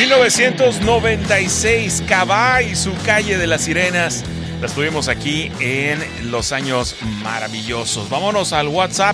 1996, Cabá y su Calle de las Sirenas. Las tuvimos aquí en los años maravillosos. Vámonos al WhatsApp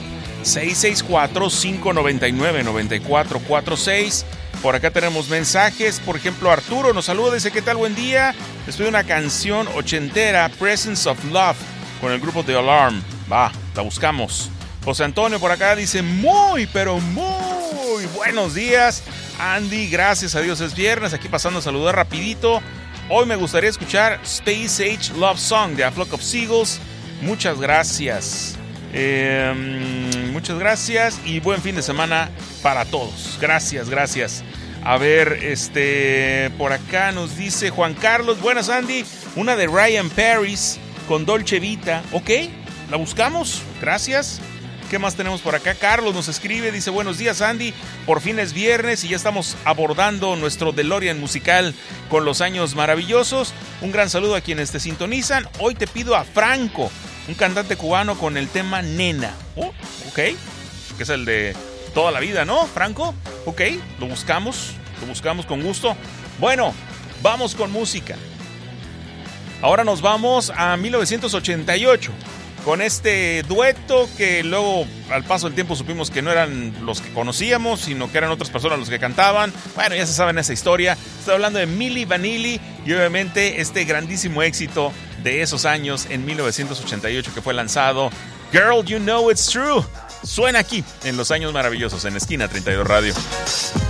664-599-9446. Por acá tenemos mensajes. Por ejemplo, Arturo nos saluda, dice: ¿qué tal? Buen día. Les pido una canción ochentera, Presence of Love, con el grupo The Alarm. Va, la buscamos. José Antonio por acá dice: muy, pero muy buenos días, Andy. Gracias a Dios es viernes. Aquí pasando a saludar rapidito. Hoy me gustaría escuchar Space Age Love Song de A Flock of Seagulls. Muchas gracias. Muchas gracias y buen fin de semana para todos. Gracias. A ver, por acá nos dice Juan Carlos: buenas, Andy. Una de Ryan Paris con Dolce Vita. Ok, la buscamos. Gracias. ¿Qué más tenemos por acá? Carlos nos escribe, dice: buenos días, Andy. Por fin es viernes y ya estamos abordando nuestro DeLorean musical con los años maravillosos. Un gran saludo a quienes te sintonizan. Hoy te pido a Franco, un cantante cubano, con el tema Nena. Oh, ok, que es el de toda la vida, ¿no, Franco? Ok, lo buscamos con gusto. Bueno, vamos con música. Ahora nos vamos a 1988. Con este dueto que luego, al paso del tiempo, supimos que no eran los que conocíamos, sino que eran otras personas los que cantaban. Bueno, ya se saben esa historia. Estoy hablando de Milli Vanilli y obviamente este grandísimo éxito de esos años en 1988 que fue lanzado, Girl, You Know It's True. Suena aquí en Los Años Maravillosos en Esquina 32 Radio.